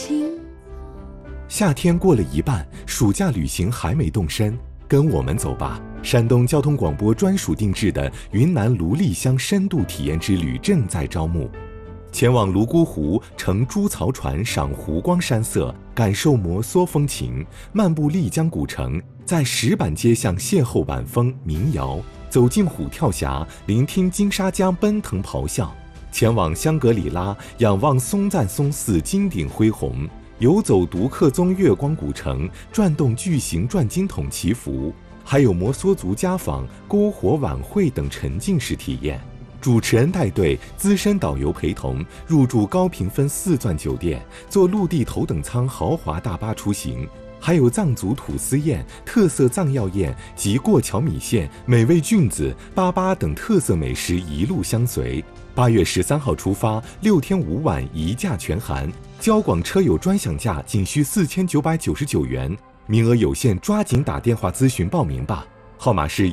夏天过了一半，暑假旅行还没动身，跟我们走吧！山东交通广播专属定制的云南卢丽乡深度体验之旅正在招募。前往泸沽湖，乘猪槽船赏湖光山色，感受摩梭风情，漫步丽江古城，在石板街巷邂逅晚风民谣，走进虎跳峡，聆听金沙江奔腾咆哮，前往香格里拉，仰望松赞松寺金顶恢宏，游走独克宗月光古城，转动巨型转经筒祈福，还有摩梭族家访、篝火晚会等沉浸式体验。主持人带队，资深导游陪同，入住高评分4钻酒店，坐陆地头等舱豪华大巴出行，还有藏族吐司宴、特色藏药宴及过桥米线、美味菌子、粑等特色美食一路相随。8月13号出发，6天5晚一价全含，交广车友专享价仅需4999元，名额有限，抓紧打电话咨询报名吧。号码是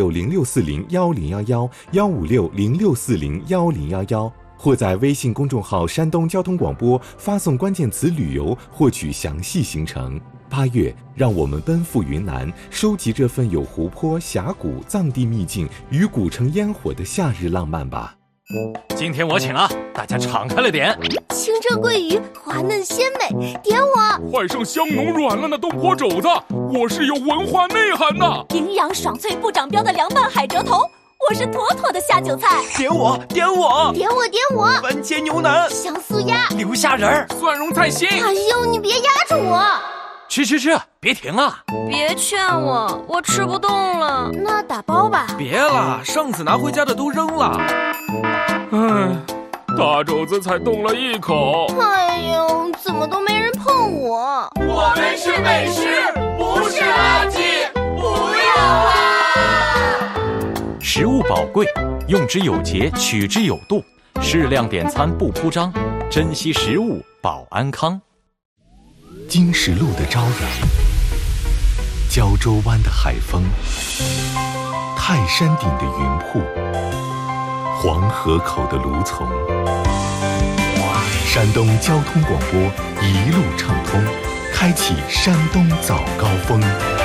15606401011，15606401011，或在微信公众号山东交通广播发送关键词旅游获取详细行程。8月，让我们奔赴云南，收集这份有湖泊、峡谷、藏地秘境与古城烟火的夏日浪漫吧。 今天我请啊，大家敞开了点。 清蒸桂鱼滑嫩鲜美，点我； 快上香浓软烂的东坡肘子，我是有文化内涵的； 营养爽脆不长膘的凉拌海蜇头，我是妥妥的下酒菜。 点我，点我， 点我，点我！ 番茄牛腩、 香酥鸭、 流虾仁儿、 蒜蓉菜心。 哎呦，你别压着我！ 吃，别停啊！ 别劝我，我吃不动了。 那打包吧。 别了，上次拿回家的都扔了。 大肘子才动了一口。 哎呦，怎么都没人碰我？ 我们是美食，不是垃圾，不要啊！ 食物宝贵，用之有节，取之有度，适量点餐不铺张，珍惜食物保安康。 金石路的朝阳，胶州湾的海风，泰山顶的云瀑，黄河口的芦丛，山东交通广播一路畅通，开启山东早高峰。